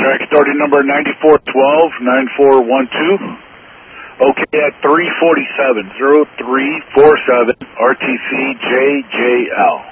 Track authority number 9412-9412. Okay at 347, 0347, RTC JJL.